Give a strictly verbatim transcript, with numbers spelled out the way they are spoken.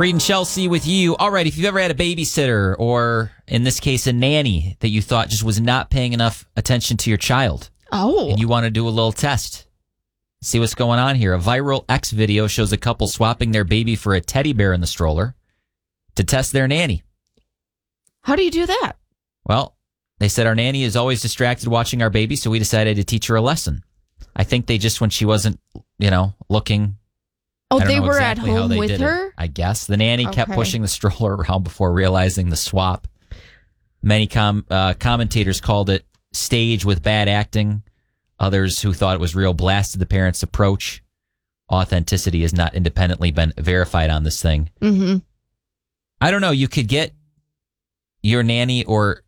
Reed and Chelsea with you. All right, if you've ever had a babysitter or, in this case, a nanny that you thought just was not paying enough attention to your child. Oh. And you want to do a little test. See what's going on here. A viral X video shows a couple swapping their baby for a teddy bear in the stroller to test their nanny. How do you do that? Well, they said our nanny is always distracted watching our baby, so we decided to teach her a lesson. I think they just, when she wasn't, you know, looking... Oh, I don't they know were exactly at how home they with did her? it. I guess. The nanny kept Okay. pushing the stroller around before realizing the swap. Many com- uh, commentators called it stage with bad acting. Others who thought it was real blasted the parents' approach. Authenticity has not independently been verified on this thing. Mm-hmm. I don't know. You could get your nanny or